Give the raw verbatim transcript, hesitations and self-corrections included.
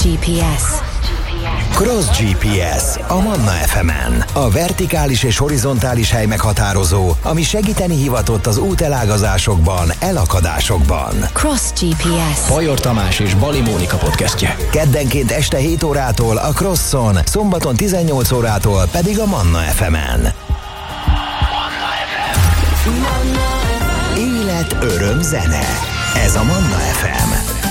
gé pé es. Cross gé pé es a Manna ef emen. A vertikális és horizontális hely meghatározó, ami segíteni hivatott az útelágazásokban, elakadásokban. Cross gé pé es. Pajor Tamás és Bali Mónika podcastje. Keddenként este hét órától a Crosson, szombaton tizennyolc órától pedig a Manna ef emen. Élet, öröm, zene. Ez a Manna ef em.